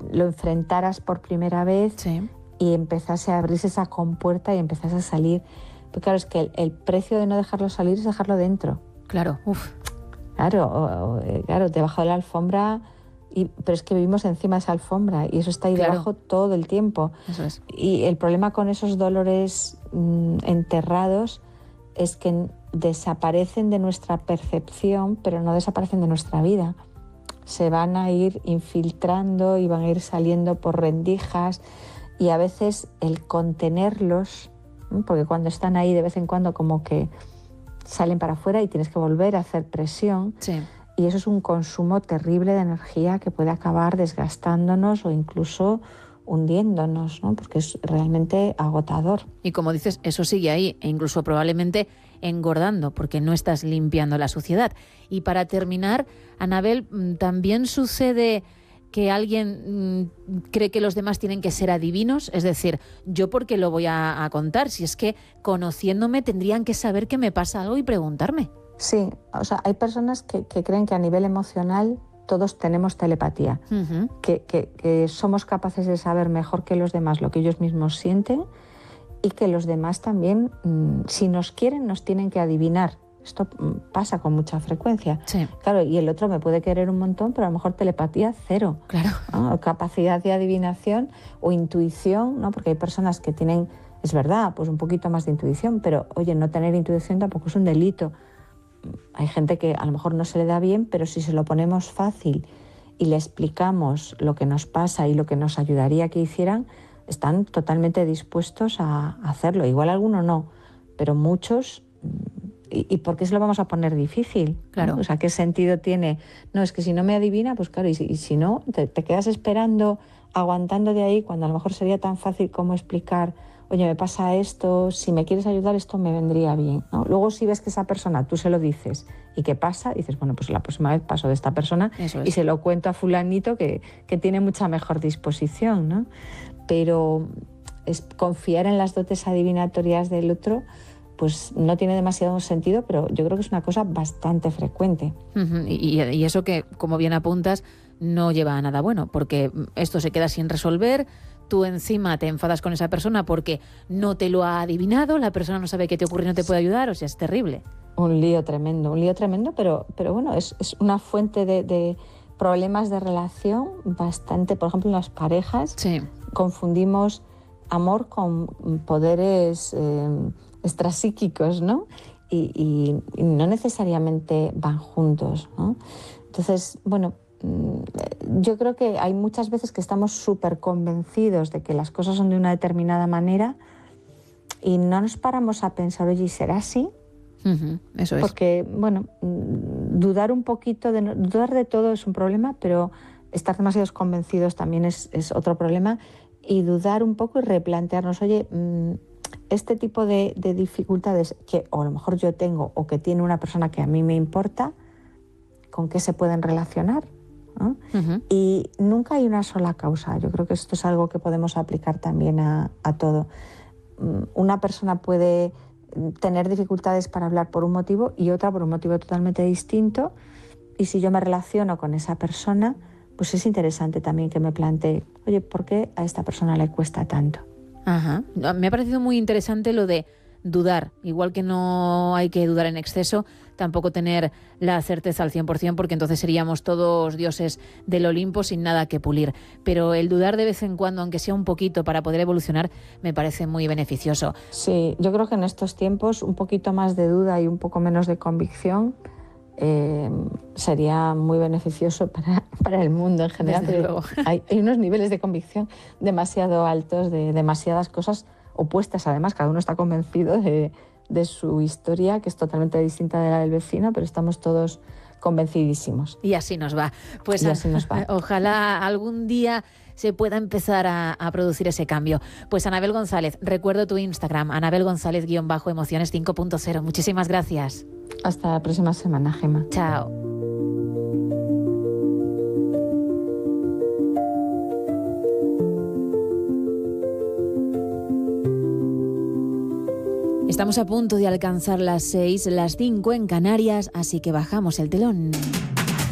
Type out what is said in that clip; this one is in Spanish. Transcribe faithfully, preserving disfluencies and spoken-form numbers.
lo enfrentaras por primera vez Sí. y empezase a abrirse esa compuerta y empezase a salir. Pero claro, es que el, el precio de no dejarlo salir es dejarlo dentro. Claro, uf. Claro, o, o, claro, debajo de la alfombra, y, pero es que vivimos encima de esa alfombra y eso está ahí Claro. debajo todo el tiempo. Eso es. Y el problema con esos dolores mmm, enterrados es que desaparecen de nuestra percepción, pero no desaparecen de nuestra vida. Se van a ir infiltrando y van a ir saliendo por rendijas, y a veces el contenerlos, ¿no? Porque cuando están ahí de vez en cuando como que salen para afuera y tienes que volver a hacer presión. Sí. Y eso es un consumo terrible de energía que puede acabar desgastándonos o incluso hundiéndonos, ¿no? Porque es realmente agotador. Y como dices, eso sigue ahí e incluso probablemente engordando porque no estás limpiando la suciedad. Y para terminar, Anabel, ¿también sucede que alguien mmm, cree que los demás tienen que ser adivinos? Es decir, ¿yo por qué lo voy a, a contar? Si es que conociéndome tendrían que saber que me pasa algo y preguntarme. Sí, o sea, hay personas que, que creen que a nivel emocional todos tenemos telepatía, uh-huh. que, que, que somos capaces de saber mejor que los demás lo que ellos mismos sienten y que los demás también, mmm, si nos quieren, nos tienen que adivinar. Esto pasa con mucha frecuencia. Sí. Claro, y el otro me puede querer un montón, pero a lo mejor telepatía cero. Claro. ¿No? O capacidad de adivinación o intuición, ¿no? Porque hay personas que tienen, es verdad, pues un poquito más de intuición, pero oye, no tener intuición tampoco es un delito. Hay gente que a lo mejor no se le da bien, pero si se lo ponemos fácil y le explicamos lo que nos pasa y lo que nos ayudaría a que hicieran, están totalmente dispuestos a hacerlo. Igual algunos no, pero muchos. ¿Y, y por qué se lo vamos a poner difícil? Claro. ¿No? O sea, ¿qué sentido tiene? No, es que si no me adivina, pues claro, y si, y si no, te, te quedas esperando, aguantando de ahí, cuando a lo mejor sería tan fácil como explicar, oye, me pasa esto, si me quieres ayudar, esto me vendría bien, ¿no? Luego si ves que esa persona, tú se lo dices, ¿y qué pasa? Dices, bueno, pues la próxima vez paso de esta persona Eso es. Y se lo cuento a fulanito que, que tiene mucha mejor disposición, ¿no? Pero es confiar en las dotes adivinatorias del otro, pues no tiene demasiado sentido, pero yo creo que es una cosa bastante frecuente. Uh-huh. Y, y eso que, como bien apuntas, no lleva a nada bueno, porque esto se queda sin resolver, tú encima te enfadas con esa persona porque no te lo ha adivinado, la persona no sabe qué te ocurre y no te puede ayudar, o sea, es terrible. Un lío tremendo, un lío tremendo, pero, pero bueno, es, es una fuente de, de problemas de relación bastante, por ejemplo, en las parejas, sí. confundimos amor con poderes eh, extrapsíquicos, ¿no? Y, y, y no necesariamente van juntos, ¿no? Entonces, bueno, yo creo que hay muchas veces que estamos súper convencidos de que las cosas son de una determinada manera y no nos paramos a pensar, oye, ¿será así? Uh-huh, eso es. Porque, bueno, dudar un poquito, de, dudar de todo es un problema, pero estar demasiado convencidos también es, es otro problema. Y dudar un poco y replantearnos, oye, este tipo de, de dificultades que o a lo mejor yo tengo o que tiene una persona que a mí me importa, ¿con qué se pueden relacionar? ¿No? Uh-huh. Y nunca hay una sola causa. Yo creo que esto es algo que podemos aplicar también a, a todo. Una persona puede tener dificultades para hablar por un motivo y otra por un motivo totalmente distinto, y si yo me relaciono con esa persona, pues es interesante también que me plantee, oye, ¿por qué a esta persona le cuesta tanto? Ajá. Me ha parecido muy interesante lo de dudar, igual que no hay que dudar en exceso, tampoco tener la certeza al cien por ciento, porque entonces seríamos todos dioses del Olimpo sin nada que pulir. Pero el dudar de vez en cuando, aunque sea un poquito, para poder evolucionar, me parece muy beneficioso. Sí, yo creo que en estos tiempos un poquito más de duda y un poco menos de convicción eh, sería muy beneficioso para, para el mundo en general. Desde luego. Hay, hay unos niveles de convicción demasiado altos de demasiadas cosas opuestas, además, cada uno está convencido de, de su historia, que es totalmente distinta de la del vecino, pero estamos todos convencidísimos. Y así nos va. Pues y así nos va. Ojalá algún día se pueda empezar a, a producir ese cambio. Pues Anabel González, recuerdo tu Instagram, Anabel González guión bajo emociones cinco punto cero. Muchísimas gracias. Hasta la próxima semana, Gemma. Chao. Estamos a punto de alcanzar las seis, las cinco en Canarias, así que bajamos el telón.